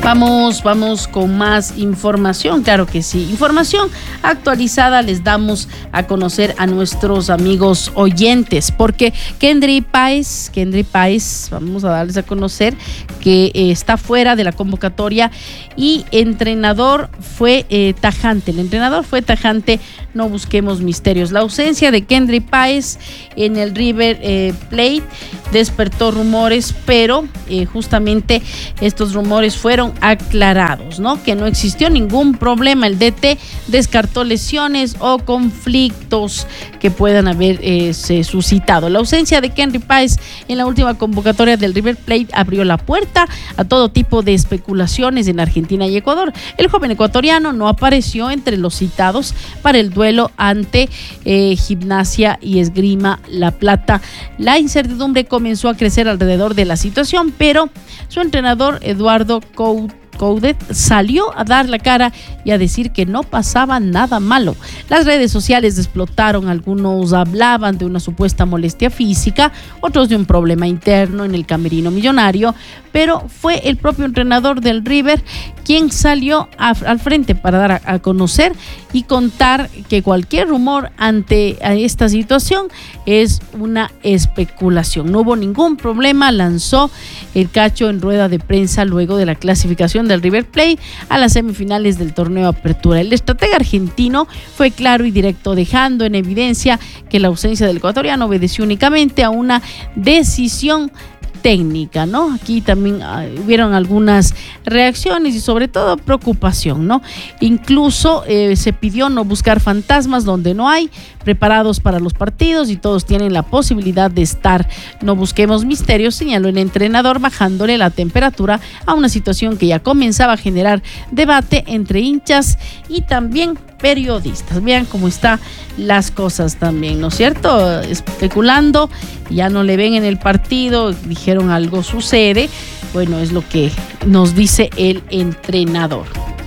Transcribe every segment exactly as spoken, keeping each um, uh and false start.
Vamos, vamos con más información, claro que sí. Información actualizada les damos a conocer a nuestros amigos oyentes, porque Kendry Páez, Kendry Páez, vamos a darles a conocer que eh, está fuera de la convocatoria y entrenador fue eh, tajante. El entrenador fue tajante, no busquemos misterios. La ausencia de Kendry Páez en el River eh, Plate despertó rumores, pero eh, justamente estos rumores fueron aclarados, ¿no? Que no existió ningún problema. El D T descartó lesiones o conflictos que puedan haber eh, se suscitado. La ausencia de Kendry Páez en la última convocatoria del River Plate abrió la puerta a todo tipo de especulaciones en Argentina y Ecuador. El joven ecuatoriano no apareció entre los citados para el duelo ante eh, Gimnasia y Esgrima La Plata. La incertidumbre comenzó a crecer alrededor de la situación, pero su entrenador Eduardo Couto Coudet salió a dar la cara y a decir que no pasaba nada malo. Las redes sociales explotaron, algunos hablaban de una supuesta molestia física, otros de un problema interno en el camerino millonario, pero fue el propio entrenador del River quien salió a, al frente para dar a, a conocer y contar que cualquier rumor ante esta situación es una especulación. No hubo ningún problema, lanzó el cacho en rueda de prensa luego de la clasificación del River Plate a las semifinales del torneo Apertura. El estratega argentino fue claro y directo, dejando en evidencia que la ausencia del ecuatoriano obedeció únicamente a una decisión técnica, ¿no? Aquí también uh, hubieron algunas reacciones y sobre todo preocupación, ¿no? Incluso eh, se pidió no buscar fantasmas donde no hay, preparados para los partidos y todos tienen la posibilidad de estar. No busquemos misterios, señaló el entrenador, bajándole la temperatura a una situación que ya comenzaba a generar debate entre hinchas y también periodistas. Vean cómo están las cosas también, ¿no es cierto? Especulando, ya no le ven en el partido, dijeron algo sucede. Bueno, es lo que nos dice el entrenador.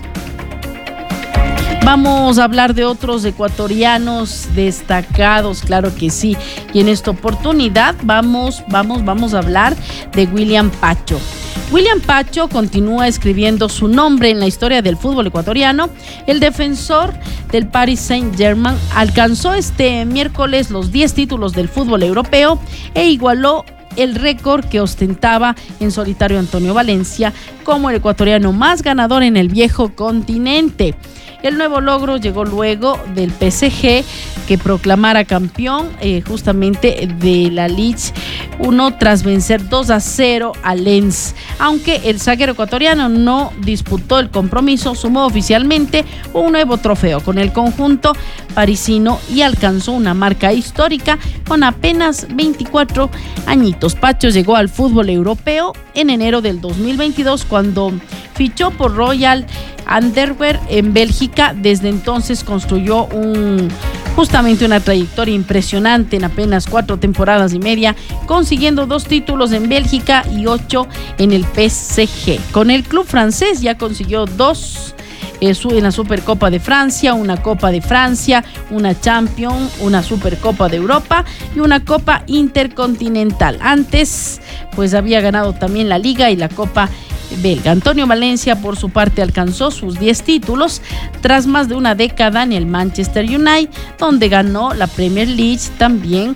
Vamos a hablar de otros ecuatorianos destacados, claro que sí. Y en esta oportunidad vamos, vamos, vamos a hablar de William Pacho. William Pacho continúa escribiendo su nombre en la historia del fútbol ecuatoriano. El defensor del Paris Saint-Germain alcanzó este miércoles los diez títulos del fútbol europeo e igualó el récord que ostentaba en solitario Antonio Valencia como el ecuatoriano más ganador en el viejo continente. El nuevo logro llegó luego del P S G que proclamara campeón eh, justamente de la Ligue uno tras vencer dos a cero al Lens. Aunque el zaguero ecuatoriano no disputó el compromiso, sumó oficialmente un nuevo trofeo con el conjunto parisino y alcanzó una marca histórica con apenas veinticuatro añitos. Pacho llegó al fútbol europeo en enero del dos mil veintidós cuando fichó por Royal Antwerp en Bélgica. Desde entonces construyó un, justamente una trayectoria impresionante en apenas cuatro temporadas y media, consiguiendo dos títulos en Bélgica y ocho en el P S G. Con el club francés ya consiguió dos eh, en la Supercopa de Francia, una Copa de Francia, una Champions, una Supercopa de Europa y una Copa Intercontinental. Antes, pues había ganado también la Liga y la Copa belga. Antonio Valencia, por su parte, alcanzó sus diez títulos tras más de una década en el Manchester United, donde ganó la Premier League también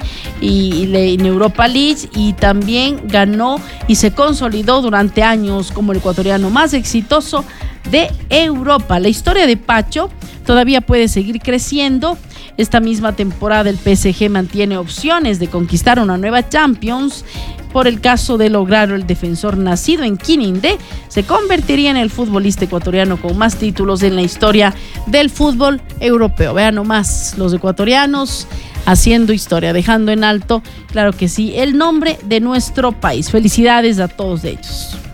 y en Europa League, y también ganó y se consolidó durante años como el ecuatoriano más exitoso de Europa. La historia de Pacho todavía puede seguir creciendo. Esta misma temporada el P S G mantiene opciones de conquistar una nueva Champions. Por el caso de lograrlo, el defensor nacido en Quinindé se convertiría en el futbolista ecuatoriano con más títulos en la historia del fútbol europeo. Vean nomás, los ecuatorianos haciendo historia, dejando en alto, claro que sí, el nombre de nuestro país. Felicidades a todos ellos.